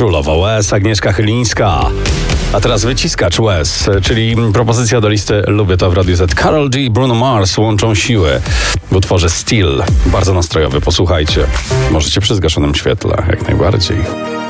Królowa łez, Agnieszka Chylińska. A teraz wyciskacz łez, czyli propozycja do listy Lubię to w Radiu Z. Karol G i Bruno Mars łączą siły w utworze Still. Bardzo nastrojowy, posłuchajcie. Możecie przy zgaszonym świetle, jak najbardziej.